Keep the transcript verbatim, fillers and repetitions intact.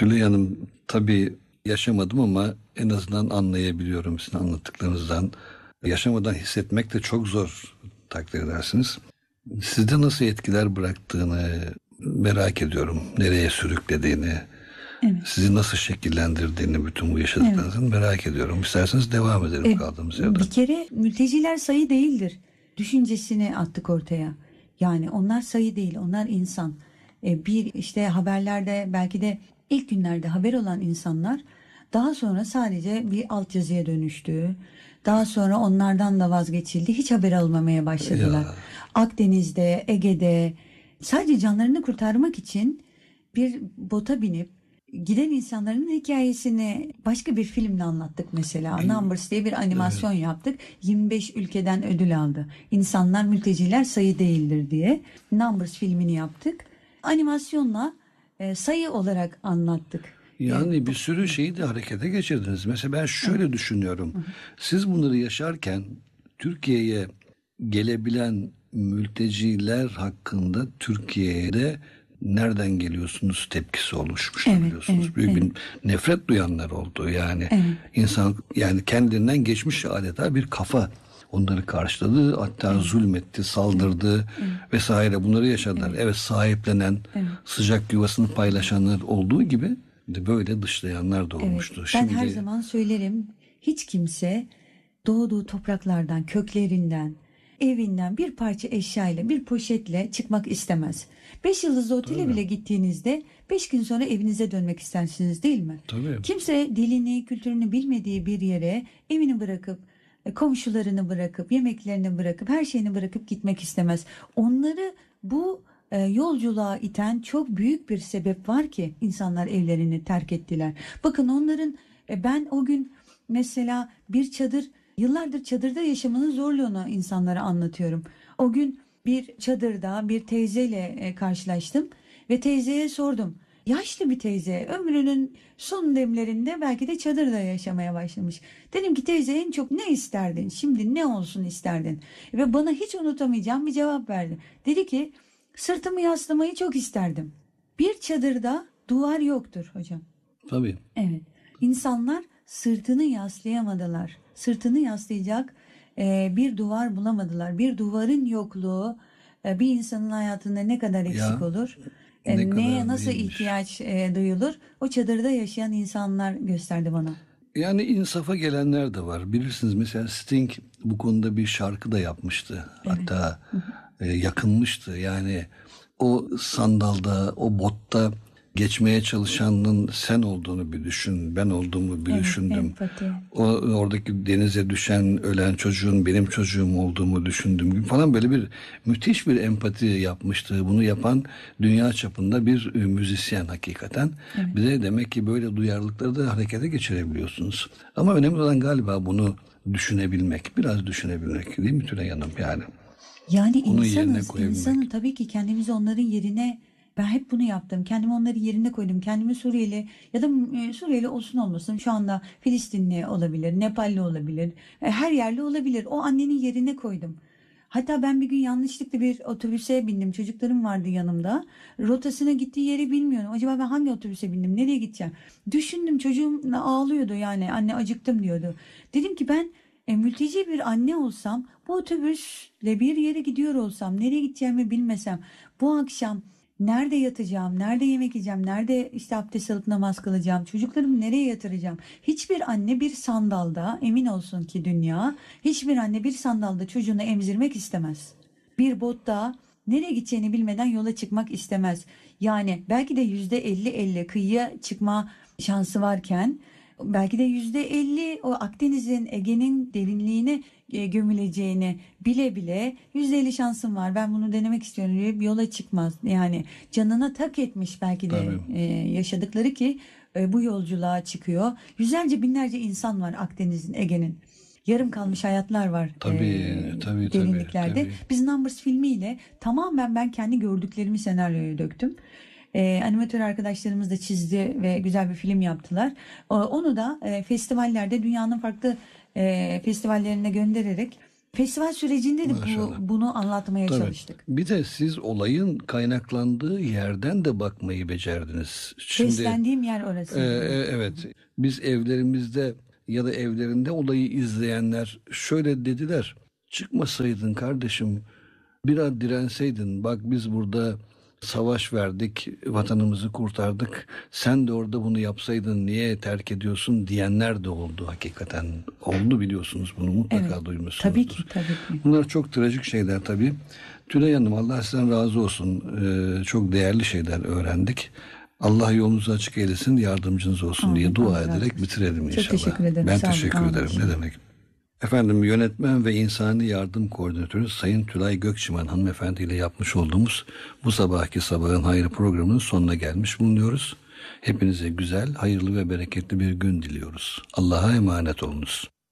Tülay Hanım, tabii yaşamadım ama en azından anlayabiliyorum sizin anlattıklarınızdan. Yaşamadan hissetmek de çok zor, takdir edersiniz. Sizde nasıl etkiler bıraktığını merak ediyorum. Nereye sürüklediğini, evet, sizi nasıl şekillendirdiğini, bütün bu yaşadıklarınızın, evet, merak ediyorum. İsterseniz devam edelim e, kaldığımız yerden. Bir kere mülteciler sayı değildir düşüncesini attık ortaya. Yani onlar sayı değil, onlar insan. E, bir işte haberlerde, belki de ilk günlerde haber olan insanlar daha sonra sadece bir altyazıya dönüştü. Daha sonra onlardan da vazgeçildi. Hiç haber almamaya başladılar. Ya. Akdeniz'de, Ege'de sadece canlarını kurtarmak için bir bota binip giden insanların hikayesini başka bir filmle anlattık mesela. E, Numbers diye bir animasyon, evet, yaptık. yirmi beş ülkeden ödül aldı. İnsanlar, mülteciler sayı değildir diye. Numbers filmini yaptık. Animasyonla e, sayı olarak anlattık. Yani ee, bir sürü şeyi de harekete geçirdiniz. Mesela ben şöyle, evet, düşünüyorum. Siz bunları yaşarken Türkiye'ye gelebilen mülteciler hakkında Türkiye'de nereden geliyorsunuz tepkisi oluşmuş, evet, biliyorsunuz. Evet, büyük, evet, bir nefret duyanlar oldu. Yani, evet, insan yani kendinden geçmiş adeta bir kafa onları karşıladı. Hatta, evet, zulmetti, saldırdı, evet, vesaire, bunları yaşadılar. Evet, evet, sahiplenen, evet, sıcak yuvasını paylaşanlar olduğu gibi de böyle dışlayanlar da olmuştu. Evet, ben Şimdi... her zaman söylerim, hiç kimse doğduğu topraklardan, köklerinden, evinden bir parça eşyayla, bir poşetle çıkmak istemez. Beş yıldızlı otele, tabii, bile gittiğinizde beş gün sonra evinize dönmek istersiniz, değil mi? Tabii. Kimse dilini, kültürünü bilmediği bir yere evini bırakıp, komşularını bırakıp, yemeklerini bırakıp, her şeyini bırakıp gitmek istemez. Onları bu e, yolculuğa iten çok büyük bir sebep var ki insanlar evlerini terk ettiler. Bakın onların, e, ben o gün mesela bir çadır, yıllardır çadırda yaşamanın zorluğunu insanlara anlatıyorum. O gün bir çadırda bir teyzeyle e, karşılaştım ve teyzeye sordum. Yaşlı bir teyze, ömrünün son demlerinde belki de çadırda yaşamaya başlamış. Dedim ki, teyze, en çok ne isterdin? Şimdi ne olsun isterdin? Ve bana hiç unutamayacağım bir cevap verdi. Dedi ki, sırtımı yaslamayı çok isterdim. Bir çadırda duvar yoktur hocam. Tabii. Evet. İnsanlar sırtını yaslayamadılar. Sırtını yaslayacak e, bir duvar bulamadılar. Bir duvarın yokluğu e, bir insanın hayatında ne kadar eksik ya, olur? E, ne neye nasıl iyiymiş. ihtiyaç e, duyulur? O çadırda yaşayan insanlar gösterdi bana. Yani insafa gelenler de var. Bilirsiniz, mesela Sting bu konuda bir şarkı da yapmıştı. Evet. Hatta e, yakınmıştı. Yani o sandalda, o botta geçmeye çalışanın sen olduğunu bir düşün, ben olduğumu bir, evet, düşündüm. Empati. O oradaki denize düşen, ölen çocuğun benim çocuğum olduğumu düşündüm falan, böyle bir müthiş bir empati yapmıştı. Bunu yapan dünya çapında bir müzisyen hakikaten. Evet. Bir de demek ki böyle duyarlılıkları da harekete geçirebiliyorsunuz. Ama önemli olan galiba bunu düşünebilmek, biraz düşünebilmek, değil mi Tülay Hanım yani? Yani Onun insanız, insanın tabii ki kendimizi onların yerine, ben hep bunu yaptım. Kendimi onların yerine koydum. Kendimi Suriyeli ya da Suriyeli olsun olmasın, şu anda Filistinli olabilir, Nepalli olabilir, her yerli olabilir. O annenin yerine koydum. Hatta ben bir gün yanlışlıkla bir otobüse bindim. Çocuklarım vardı yanımda. Rotasına gittiği yeri bilmiyorum. Acaba ben hangi otobüse bindim? Nereye gideceğim? Düşündüm, çocuğum ağlıyordu yani. Anne, acıktım diyordu. Dedim ki, ben e, mülteci bir anne olsam, bu otobüsle bir yere gidiyor olsam, nereye gideceğimi bilmesem, bu akşam nerede yatacağım, nerede yemek yiyeceğim, nerede işte abdest alıp namaz kılacağım, çocuklarımı nereye yatıracağım? Hiçbir anne bir sandalda, emin olsun ki dünya, hiçbir anne bir sandalda çocuğunu emzirmek istemez. Bir botta nereye gideceğini bilmeden yola çıkmak istemez. Yani belki de yüzde elli elli kıyıya çıkma şansı varken, belki de yüzde elli o Akdeniz'in, Ege'nin derinliğine e, gömüleceğini bile bile yüzde elli şansım var, ben bunu denemek istiyorum diye bir yola çıkmaz. Yani canına tak etmiş belki de e, yaşadıkları ki e, bu yolculuğa çıkıyor. Yüzlerce binlerce insan var Akdeniz'in, Ege'nin. Yarım kalmış hayatlar var tabii, e, tabii, derinliklerde. Tabii. Biz Numbers filmiyle tamamen ben kendi gördüklerimi senaryoya döktüm. E, animatör arkadaşlarımız da çizdi ve güzel bir film yaptılar. O, onu da e, festivallerde, dünyanın farklı e, festivallerine göndererek Festival sürecinde de bu, Maşallah. bunu anlatmaya Tabii. çalıştık. Bir de siz olayın kaynaklandığı yerden de bakmayı becerdiniz. Şimdi, Beslendiğim yer orası. e, e, evet, biz evlerimizde ya da evlerinde olayı izleyenler şöyle dediler: çıkmasaydın kardeşim, biraz direnseydin, bak biz burada savaş verdik, vatanımızı kurtardık, sen de orada bunu yapsaydın niye terk ediyorsun diyenler de oldu hakikaten. Oldu, biliyorsunuz bunu, mutlaka Evet, duymuşsunuzdur. tabii ki, tabii ki. Bunlar çok trajik şeyler tabii. Tülay Hanım, Allah sizden razı olsun. Ee, çok değerli şeyler öğrendik. Allah yolunuzu açık eylesin, yardımcınız olsun Amin, diye dua Allah razı ederek olsun. bitirelim Çok inşallah. teşekkür ederim. Ben Sağ olun. teşekkür Amin. ederim. Ne demek? Efendim, yönetmen ve insani yardım koordinatörü Sayın Tülay Gökçimen hanımefendi ile yapmış olduğumuz bu sabahki Sabahın Hayrı programının sonuna gelmiş bulunuyoruz. Hepinize güzel, hayırlı ve bereketli bir gün diliyoruz. Allah'a emanet olunuz.